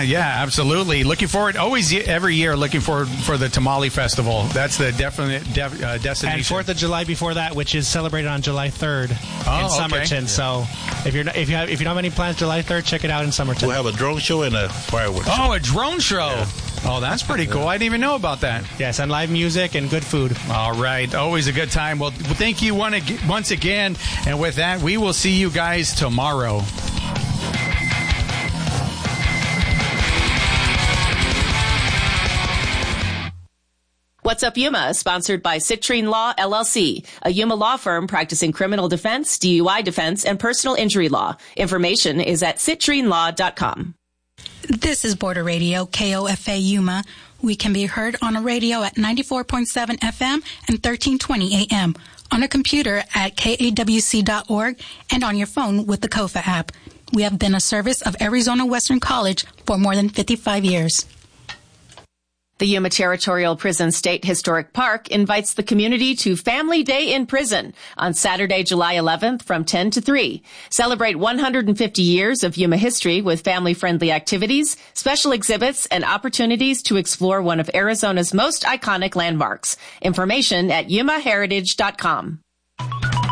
Yeah, absolutely. Looking forward, every year, looking forward for the Tamale Festival. That's the definite destination. And 4th of July before that, which is celebrated on July 3rd in Somerton. Yeah. So if you don't have any plans July 3rd, check it out in Somerton. We'll have a drone show and a fireworks show. Oh, a drone show. Yeah. Oh, that's pretty cool. I didn't even know about that. Yes, and live music and good food. All right. Always a good time. Well, thank you once again. And with that, we will see you guys tomorrow. What's Up Yuma is sponsored by Citrine Law, LLC, a Yuma law firm practicing criminal defense, DUI defense, and personal injury law. Information is at citrinelaw.com. This is Border Radio, KOFA Yuma. We can be heard on a radio at 94.7 FM and 1320 AM, on a computer at kawc.org, and on your phone with the KOFA app. We have been a service of Arizona Western College for more than 55 years. The Yuma Territorial Prison State Historic Park invites the community to Family Day in Prison on Saturday, July 11th from 10 to 3. Celebrate 150 years of Yuma history with family-friendly activities, special exhibits, and opportunities to explore one of Arizona's most iconic landmarks. Information at yumaheritage.com.